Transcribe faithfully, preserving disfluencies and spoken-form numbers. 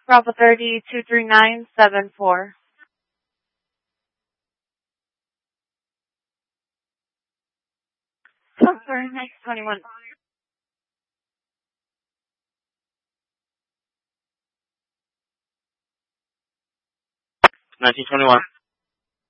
Bravo thirty, two three nine, seven four. I'm sorry, next twenty-one. nineteen twenty-one.